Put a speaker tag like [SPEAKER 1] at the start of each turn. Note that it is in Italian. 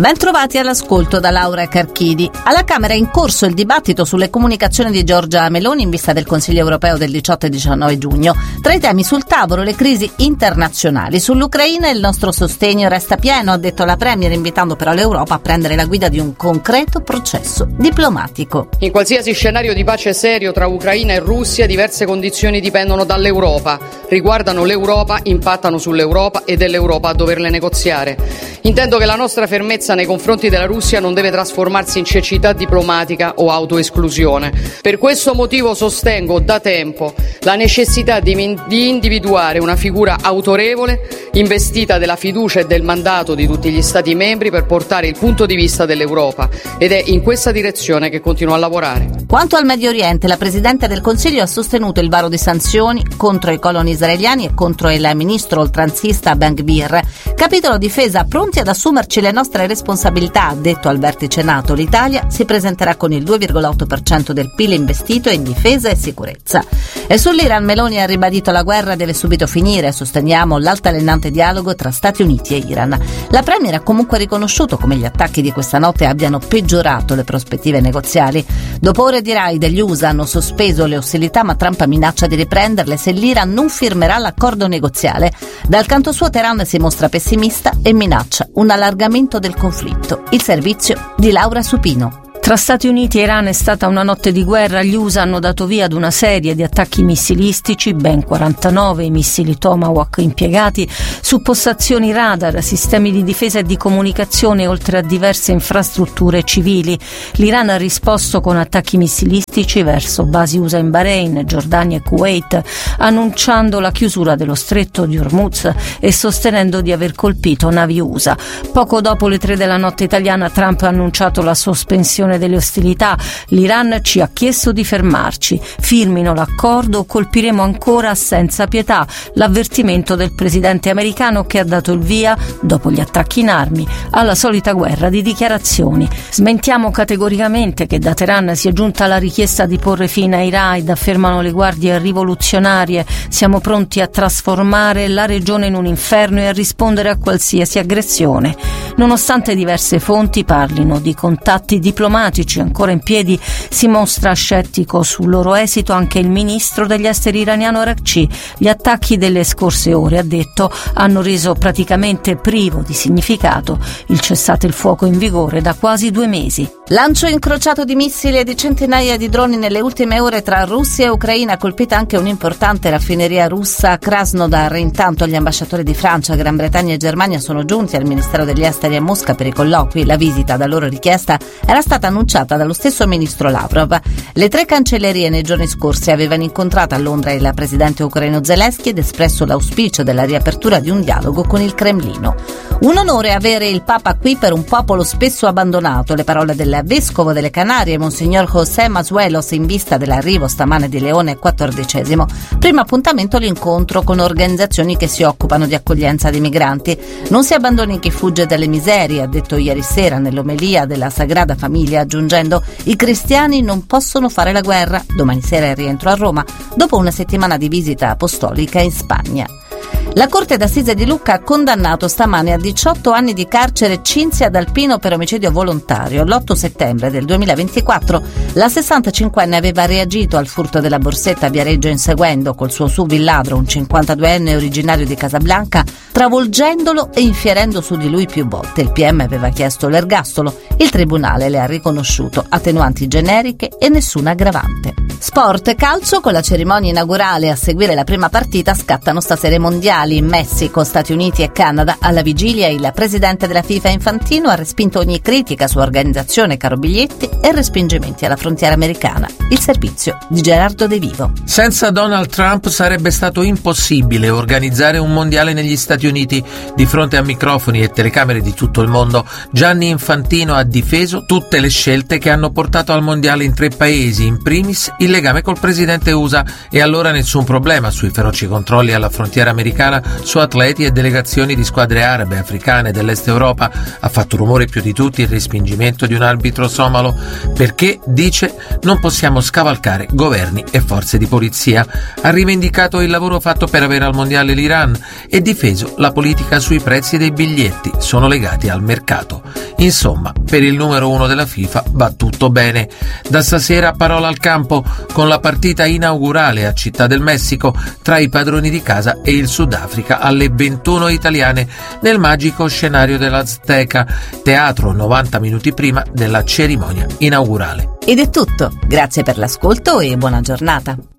[SPEAKER 1] Ben trovati all'ascolto da Laura Carchidi. Alla Camera è in corso il dibattito sulle comunicazioni di Giorgia Meloni in vista del Consiglio europeo del 18 e 19 giugno. Tra i temi sul tavolo le crisi internazionali. Sull'Ucraina il nostro sostegno resta pieno, ha detto la Premier, invitando però l'Europa a prendere la guida di un concreto processo diplomatico.
[SPEAKER 2] In qualsiasi scenario di pace serio tra Ucraina e Russia, diverse condizioni dipendono dall'Europa, riguardano l'Europa, impattano sull'Europa ed è l'Europa a doverle negoziare. Intendo che la nostra fermezza nei confronti della Russia non deve trasformarsi in cecità diplomatica o autoesclusione. Per questo motivo sostengo da tempo la necessità di individuare una figura autorevole, investita della fiducia e del mandato di tutti gli Stati membri per portare il punto di vista dell'Europa, ed è in questa direzione che continuo a lavorare.
[SPEAKER 1] Quanto al Medio Oriente, la Presidente del Consiglio ha sostenuto il varo di sanzioni contro i coloni israeliani e contro il ministro oltranzista Ben Gvir. Capitolo difesa: pronti ad assumerci le nostre responsabilità, ha detto al vertice NATO. L'Italia si presenterà con il 2,8% del PIL investito in difesa e sicurezza. E sull'Iran Meloni ha ribadito: la guerra deve subito finire, sosteniamo l'altalenante dialogo tra Stati Uniti e Iran. La Premier ha comunque riconosciuto come gli attacchi di questa notte abbiano peggiorato le prospettive negoziali. Dopo ore di raid, gli USA hanno sospeso le ostilità, ma Trump minaccia di riprenderle se l'Iran non firmerà l'accordo negoziale. Dal canto suo Teheran si mostra pessimista e minaccia un allargamento del conflitto. Il servizio di Laura Supino.
[SPEAKER 3] Tra Stati Uniti e Iran è stata una notte di guerra. Gli USA hanno dato via ad una serie di attacchi missilistici, ben 49 i missili Tomahawk impiegati su postazioni radar, sistemi di difesa e di comunicazione, oltre a diverse infrastrutture civili. L'Iran ha risposto con attacchi missilistici verso basi USA in Bahrain, Giordania e Kuwait, annunciando la chiusura dello stretto di Hormuz e sostenendo di aver colpito navi USA. Poco dopo le 3 della notte italiana, Trump ha annunciato la sospensione delle ostilità. L'Iran ci ha chiesto di fermarci, firmino l'accordo o colpiremo ancora senza pietà, l'avvertimento del presidente americano, che ha dato il via, dopo gli attacchi in armi, alla solita guerra di dichiarazioni. Smentiamo categoricamente che da Teheran sia giunta la richiesta di porre fine ai raid, affermano le guardie rivoluzionarie. Siamo pronti a trasformare la regione in un inferno e a rispondere a qualsiasi aggressione. Nonostante diverse fonti parlino di contatti diplomatici ancora in piedi, si mostra scettico sul loro esito anche il ministro degli esteri iraniano Araghchi. Gli attacchi delle scorse ore, ha detto, hanno reso praticamente privo di significato il cessate il fuoco in vigore da quasi 2 mesi.
[SPEAKER 1] Lancio incrociato di missili e di centinaia di droni nelle ultime ore tra Russia e Ucraina, colpita anche un'importante raffineria russa a Krasnodar. Intanto gli ambasciatori di Francia, Gran Bretagna e Germania sono giunti al Ministero degli Esteri a Mosca per i colloqui. La visita, da loro richiesta, era stata annunciata dallo stesso ministro Lavrov. Le 3 cancellerie nei giorni scorsi avevano incontrato a Londra il presidente ucraino Zelensky ed espresso l'auspicio della riapertura di un dialogo con il Cremlino. Un onore avere il Papa qui per un popolo spesso abbandonato, le parole del vescovo delle Canarie, Monsignor José Masuelos, in vista dell'arrivo stamane di Leone XIV. Primo appuntamento l'incontro con organizzazioni che si occupano di accoglienza dei migranti. Non si abbandoni chi fugge dalle miserie, ha detto ieri sera nell'omelia della Sagrada Famiglia, aggiungendo: i cristiani non possono fare la guerra. Domani sera è rientro a Roma dopo una settimana di visita apostolica in Spagna. La Corte d'Assise di Lucca ha condannato stamane a 18 anni di carcere Cinzia D'Alpino per omicidio volontario. L'8 settembre del 2024 la 65enne aveva reagito al furto della borsetta a Viareggio inseguendo col suo SUV il ladro, un 52enne originario di Casablanca, travolgendolo e infierendo su di lui più volte. Il PM aveva chiesto l'ergastolo. Il tribunale le ha riconosciuto attenuanti generiche e nessuna aggravante. Sport e calcio. Con la cerimonia inaugurale a seguire la prima partita scattano stasera i mondiali in Messico, Stati Uniti e Canada. Alla vigilia il presidente della FIFA Infantino ha respinto ogni critica su organizzazione, caro biglietti e respingimenti alla frontiera americana. Il servizio di Gerardo De Vivo.
[SPEAKER 4] Senza Donald Trump sarebbe stato impossibile organizzare un mondiale negli Stati Uniti. Di fronte a microfoni e telecamere di tutto il mondo, Gianni Infantino ha difeso tutte le scelte che hanno portato al mondiale in 3 paesi, in primis il legame col presidente USA, e allora nessun problema sui feroci controlli alla frontiera americana su atleti e delegazioni di squadre arabe, africane, dell'est Europa. Ha fatto rumore più di tutti il respingimento di un arbitro somalo perché, dice, non possiamo scavalcare governi e forze di polizia. Ha rivendicato il lavoro fatto per avere al mondiale l'Iran e difeso la politica sui prezzi dei biglietti, sono legati al mercato. Insomma, per il numero 1 della FIFA va tutto bene. Da stasera parola al campo con la partita inaugurale a Città del Messico tra i padroni di casa e il Sudafrica alle 21 italiane nel magico scenario dell'Azteca, teatro 90 minuti prima della cerimonia inaugurale.
[SPEAKER 1] Ed è tutto, grazie per l'ascolto e buona giornata.